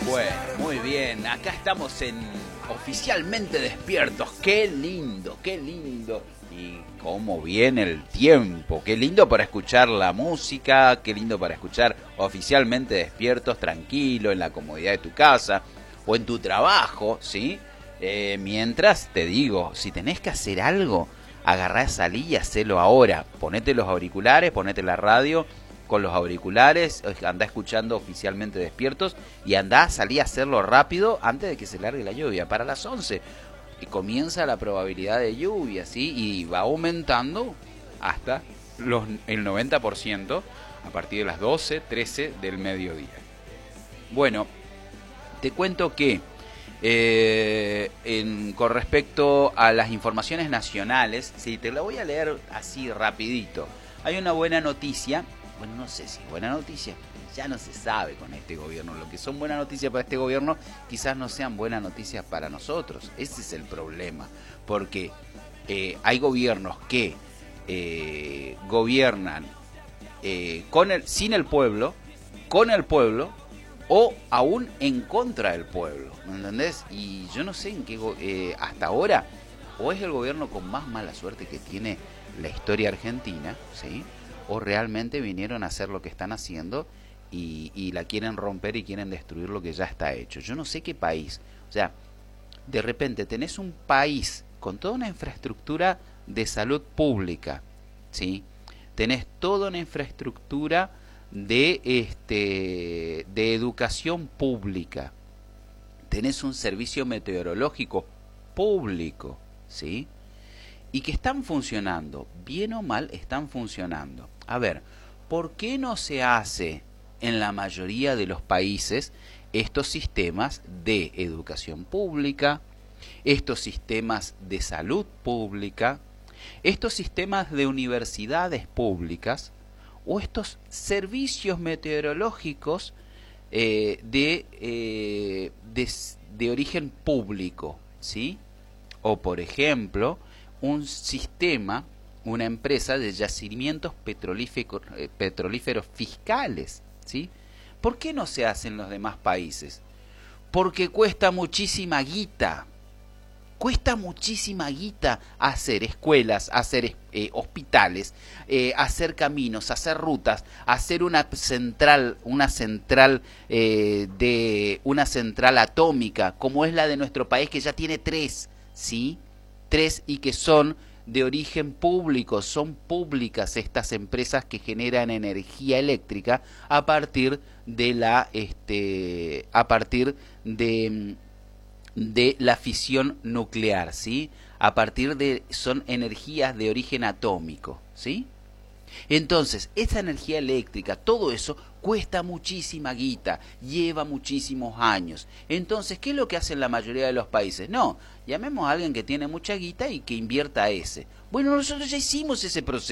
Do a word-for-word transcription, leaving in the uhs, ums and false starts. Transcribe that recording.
Bueno, muy bien. Acá estamos en Oficialmente Despiertos. Qué lindo, qué lindo. Y cómo viene el tiempo. Qué lindo para escuchar la música. Qué lindo para escuchar Oficialmente Despiertos, tranquilo, en la comodidad de tu casa o en tu trabajo, ¿sí? Eh, mientras, te digo, si tenés que hacer algo, agarrá, salí y hacelo ahora. Ponete los auriculares, ponete la radio con los auriculares, andá escuchando Oficialmente Despiertos y andá, salí a hacerlo rápido antes de que se largue la lluvia. Para las once y comienza la probabilidad de lluvia, ¿sí? Y va aumentando hasta los, el noventa por ciento a partir de las doce, trece del mediodía. Bueno, te cuento que eh, en, con respecto a las informaciones nacionales, sí, te la voy a leer así rapidito. Hay una buena noticia. Bueno, no sé si buena noticia, ya no se sabe con este gobierno. Lo que son buenas noticias para este gobierno quizás no sean buenas noticias para nosotros. Ese es el problema, porque eh, hay gobiernos que eh, gobiernan eh, con el, sin el pueblo, con el pueblo o aún en contra del pueblo, ¿me entendés? Y yo no sé en qué eh, hasta ahora o es el gobierno con más mala suerte que tiene la historia argentina, ¿sí? O realmente vinieron a hacer lo que están haciendo y, y la quieren romper y quieren destruir lo que ya está hecho. Yo no sé qué país. O sea, de repente tenés un país con toda una infraestructura de salud pública, ¿sí? Tenés toda una infraestructura de, este, de educación pública. Tenés un servicio meteorológico público, ¿sí? Y que están funcionando, bien o mal están funcionando. A ver, ¿por qué no se hace en la mayoría de los países estos sistemas de educación pública, estos sistemas de salud pública, estos sistemas de universidades públicas o estos servicios meteorológicos eh, de, eh, de, de origen público, ¿sí? O por ejemplo, un sistema, una empresa de yacimientos petrolíferos, eh, petrolíferos fiscales, ¿sí? ¿Por qué no se hace en los demás países? Porque cuesta muchísima guita. Cuesta muchísima guita hacer escuelas, hacer eh, hospitales, eh, hacer caminos, hacer rutas, hacer una central, una central eh, de una central atómica, como es la de nuestro país, que ya tiene tres, ¿sí? Tres y que son de origen público, son públicas estas empresas que generan energía eléctrica a partir de la este a partir de de la fisión nuclear, ¿sí? A partir de son energías de origen atómico, ¿sí? Entonces, esa energía eléctrica, todo eso cuesta muchísima guita, lleva muchísimos años. Entonces, ¿qué es lo que hacen la mayoría de los países? No, llamemos a alguien que tiene mucha guita y que invierta ese. Bueno, nosotros ya hicimos ese proceso.